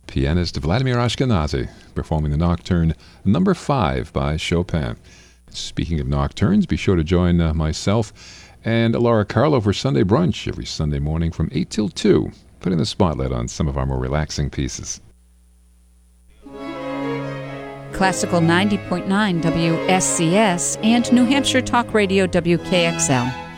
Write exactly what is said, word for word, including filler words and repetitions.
pianist Vladimir Ashkenazy, performing the Nocturne number five by Chopin. Speaking of nocturnes, be sure to join uh, myself and Laura Carlo for Sunday Brunch every Sunday morning from eight till two, putting the spotlight on some of our more relaxing pieces. Classical ninety point nine W S C S and New Hampshire Talk Radio W K X L.